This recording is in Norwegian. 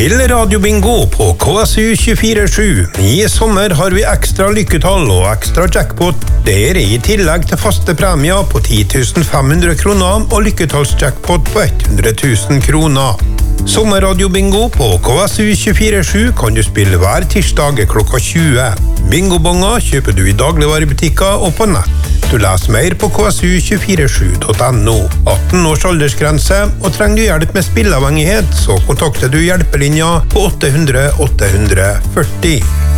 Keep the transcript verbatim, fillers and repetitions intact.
Spill radiobingo på K S U tjuefire sju. I sommer har vi ekstra lykketall og ekstra jackpot. Det er i tillegg til faste premier på ti tusen fem hundre kroner og lykketallsjackpot på hundre tusen kroner. Sommerradiobingo på K S U tjuefire sju kan du spille hver tirsdag klokka tjue. Bingobonger kjøper du i dagligvarebutikker og på nett. Du leser mer på k s u to fire sju punktum no. atten års aldersgrense, og trenger du hjelp med spilleavhengighet, så kontakter du hjelpelinja på åtte hundre åtte hundre førti.